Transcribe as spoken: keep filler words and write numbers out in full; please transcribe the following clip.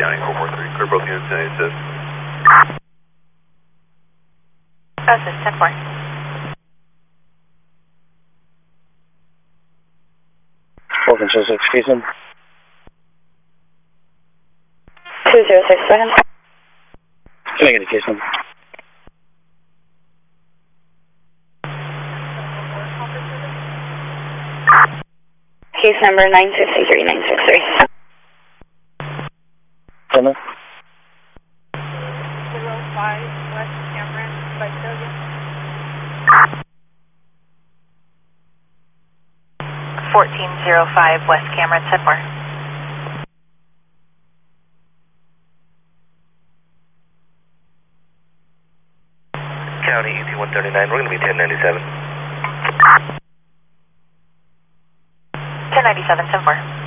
County four four three. Clear both units and assist. Assist ten four. Welcome to six Houston. two zero six seven. Negative Houston. Case number nine six three nine six three. Plymouth. zero five West Cameron, Visalia. fourteen zero five West Cameron, Sedmore. County E T one thirty-nine, we're going to be ten ninety-seven. ten ninety-seven, Sedmore.